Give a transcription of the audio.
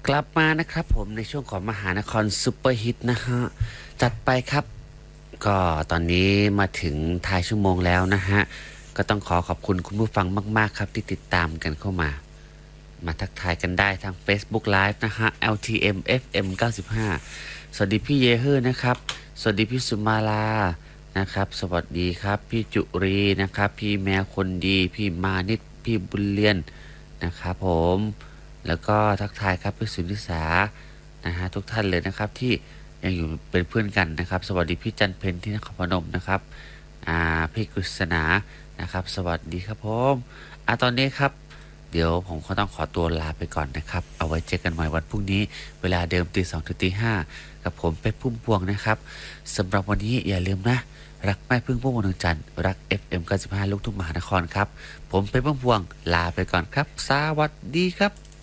กลับมานะครับผมในช่วงของมหานครซุปเปอร์ฮิตนะฮะจัดไปครับก็ตอนนี้มาถึงท้ายชั่วโมงแล้วนะฮะก็ต้องขอบคุณคุณผู้ฟังมากๆครับที่ติดตามกันเข้ามาทักทายกันได้ทาง Facebook Live นะฮะ LTM FM 95สวัสดีพี่เยเฮอร์นะครับสวัสดีพี่สุมาลานะครับสวัสดีครับพี่จุรีนะครับพี่แมวคนดีพี่มานิดพี่บุญเลียนนะครับผมแล้วก็ทักทายครับพี่สุนิสานะฮะทุกท่านเลยนะครับที่ยังอยู่เป็นเพื่อนกันนะครับสวัสดีพี่จันเพนที่นครพนมนะครับพี่กฤษณานะครับสวัสดีครับผมตอนนี้ครับเดี๋ยวผมก็ต้องขอตัวลาไปก่อนนะครับเอาไว้เจอกันใหม่วันพรุ่งนี้เวลาเดิมตี 2 ถึงตี 5กับผมเป็ดพุ่มพวงนะครับสำหรับวันนี้อย่าลืมนะรักแม่พึ่งพุ่มพวงดวงจันทร์รัก FM 95ลูกทุ่งมหานครครับผมเป็ดพุ่มพวงลาไปก่อนครับสวัสดีครับ